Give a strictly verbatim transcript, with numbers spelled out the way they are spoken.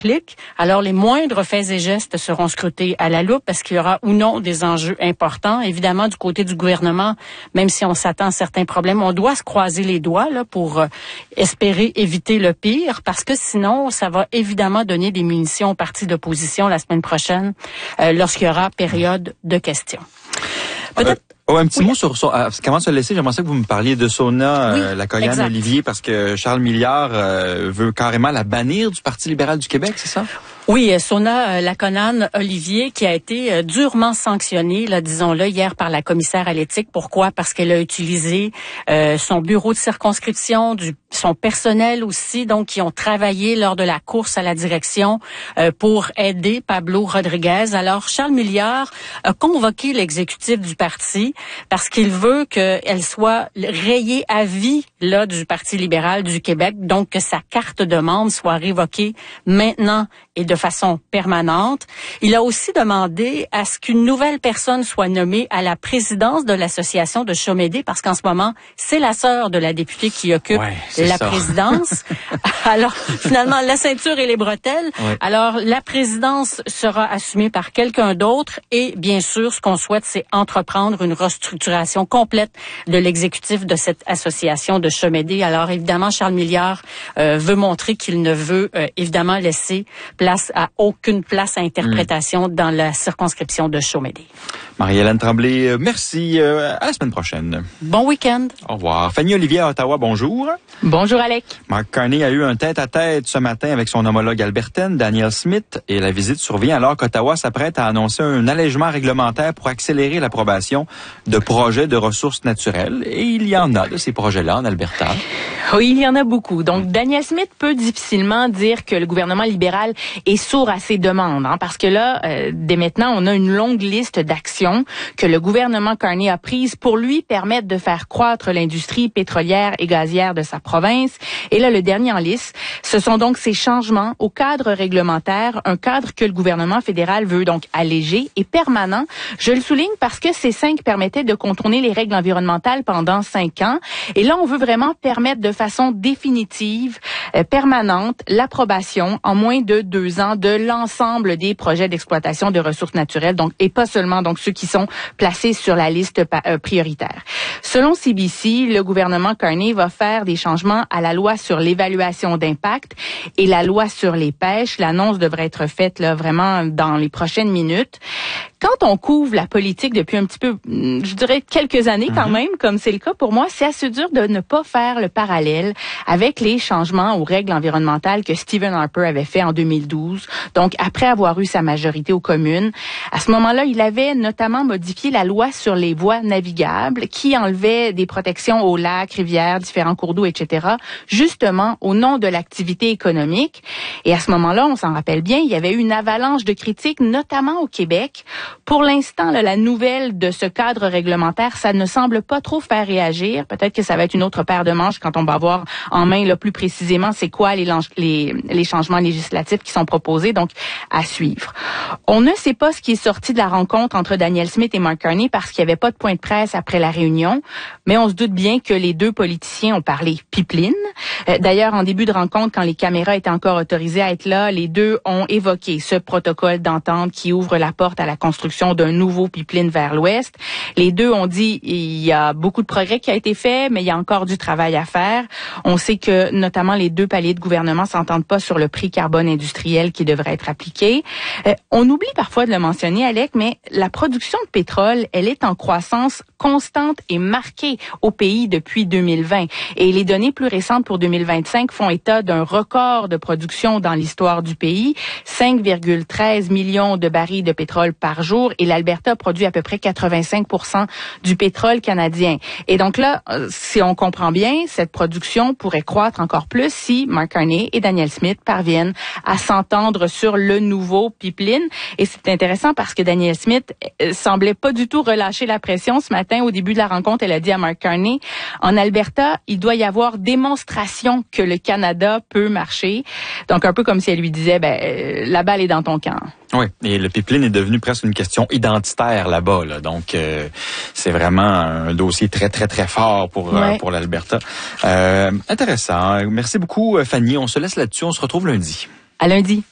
Alors, les moindres faits et gestes seront scrutés à la loupe parce qu'il y aura ou non des enjeux importants. Évidemment, du côté du gouvernement, même si on s'attend à certains problèmes, on doit se croiser les doigts là pour euh, espérer éviter le pire parce que sinon, ça va évidemment donner des munitions aux partis d'opposition la semaine prochaine euh, lorsqu'il y aura période de questions. Peut-être... Oh, un petit oui. mot sur, sur euh, avant de se laisser, j'aimerais ça que vous me parliez de Sona, oui, euh, la Coyane Olivier, parce que Charles Milliard euh, veut carrément la bannir du Parti libéral du Québec, c'est ça? Oui, Sona Laconan Olivier qui a été euh, durement sanctionnée, là, disons-le, hier par la commissaire à l'éthique. Pourquoi? Parce qu'elle a utilisé euh, son bureau de circonscription, du, son personnel aussi, donc qui ont travaillé lors de la course à la direction euh, pour aider Pablo Rodriguez. Alors, Charles Milliard a convoqué l'exécutif du parti parce qu'il veut qu'elle soit rayée à vie là du Parti libéral du Québec, donc que sa carte de membre soit révoquée maintenant et de façon permanente. Il a aussi demandé à ce qu'une nouvelle personne soit nommée à la présidence de l'association de Chaumédé, parce qu'en ce moment, c'est la sœur de la députée qui occupe ouais, la ça. présidence. Alors, finalement, la ceinture et les bretelles. Ouais. Alors, la présidence sera assumée par quelqu'un d'autre et, bien sûr, ce qu'on souhaite, c'est entreprendre une restructuration complète de l'exécutif de cette association de Chaumédé. Alors, évidemment, Charles Milliard euh, veut montrer qu'il ne veut, euh, évidemment, laisser place à aucune place à interprétation mmh. dans la circonscription de Chaumédé. Marie-Hélène Tremblay, merci. Euh, à la semaine prochaine. Bon week-end. Au revoir. Fanny Olivier à Ottawa, bonjour. Bonjour, Alec. Mark Carney a eu un tête-à-tête ce matin avec son homologue albertaine, Danielle Smith, et la visite survient alors qu'Ottawa s'apprête à annoncer un allègement réglementaire pour accélérer l'approbation de projets de ressources naturelles. Et il y en a de ces projets-là en Alberta. Oui, il y en a beaucoup. Donc, Danielle Smith peut difficilement dire que le gouvernement libéral est sourd à ses demandes, hein, parce que là, euh, dès maintenant, on a une longue liste d'actions que le gouvernement Carney a prises pour lui permettre de faire croître l'industrie pétrolière et gazière de sa province. Et là, le dernier en liste, ce sont donc ces changements au cadre réglementaire, un cadre que le gouvernement fédéral veut donc alléger et permanent. Je le souligne parce que ces cinq permettaient de contourner les règles environnementales pendant cinq ans. Et là, on veut vraiment permettre de façon définitive, euh, permanente, l'approbation en moins de deux ans de l'ensemble des projets d'exploitation de ressources naturelles, donc et pas seulement donc ceux qui sont placés sur la liste euh, prioritaire. Selon C B C, le gouvernement Carney va faire des changements à la loi sur l'évaluation d'impact et la loi sur les pêches. L'annonce devrait être faite là vraiment dans les prochaines minutes. Quand on couvre la politique depuis un petit peu, je dirais quelques années quand même, comme c'est le cas pour moi, c'est assez dur de ne pas faire le parallèle avec les changements aux règles environnementales que Stephen Harper avait fait en deux mille douze. Donc, après avoir eu sa majorité aux communes, à ce moment-là, il avait notamment modifié la loi sur les voies navigables qui enlevait des protections aux lacs, rivières, différents cours d'eau, et cetera, justement au nom de l'activité économique. Et à ce moment-là, on s'en rappelle bien, il y avait eu une avalanche de critiques, notamment au Québec. Pour l'instant, là, la nouvelle de ce cadre réglementaire, ça ne semble pas trop faire réagir. Peut-être que ça va être une autre paire de manches quand on va voir en main là, plus précisément c'est quoi les, les, les changements législatifs qui sont proposés, donc à suivre. On ne sait pas ce qui est sorti de la rencontre entre Danielle Smith et Mark Carney parce qu'il n'y avait pas de point de presse après la réunion, mais on se doute bien que les deux politiciens ont parlé pipeline. Euh, d'ailleurs, en début de rencontre, quand les caméras étaient encore autorisées à être là, les deux ont évoqué ce protocole d'entente qui ouvre la porte à la construction d'un nouveau pipeline vers l'ouest. Les deux ont dit il y a beaucoup de progrès qui a été fait, mais il y a encore du travail à faire. On sait que notamment les deux paliers de gouvernement s'entendent pas sur le prix carbone industriel qui devrait être appliqué. Euh, on oublie parfois de le mentionner, Alec, mais la production de pétrole, elle est en croissance constante et marquée au pays depuis deux mille vingt. Et les données plus récentes pour deux mille vingt-cinq font état d'un record de production dans l'histoire du pays, cinq virgule treize millions de barils de pétrole par jour, et l'Alberta produit à peu près quatre-vingt-cinq pour cent du pétrole canadien. Et donc là, si on comprend bien, cette production pourrait croître encore plus si Mark Carney et Danielle Smith parviennent à s'entendre sur le nouveau pipeline. Et c'est intéressant parce que Danielle Smith semblait pas du tout relâcher la pression ce matin. Au début de la rencontre, elle a dit à Mark Carney, en Alberta, il doit y avoir démonstration que le Canada peut marcher. Donc un peu comme si elle lui disait, ben la balle est dans ton camp. Oui, et le pipeline est devenu presque une question identitaire là-bas. Là. Donc, euh, c'est vraiment un dossier très, très, très fort pour, ouais. euh, pour l'Alberta. Euh, intéressant. Merci beaucoup, Fanny. On se laisse là-dessus. On se retrouve lundi. À lundi.